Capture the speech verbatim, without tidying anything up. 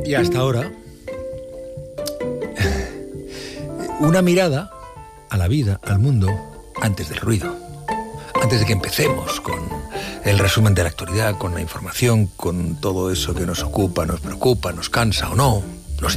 Y hasta ahora, una mirada a la vida, al mundo, antes del ruido. Antes de que empecemos con el resumen de la actualidad, con la información, con todo eso que nos ocupa, nos preocupa, nos cansa o no.